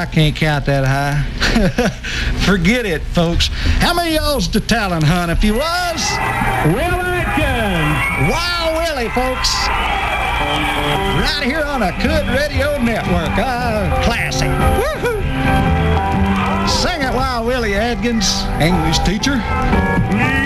I can't count that high. Forget it, folks. How many of y'all's the talent hunt? If you was, Will Atkins. Wild Willie, folks. Right here on a Good Radio Network. Classic. Woohoo! Sing it, Wild Willie Atkins, English teacher.